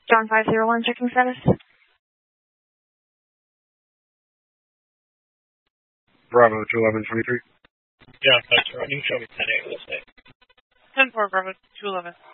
John 501, checking status. Bravo 211-23. John 501, you show me 10-8, let's say. 10-4, Bravo 211.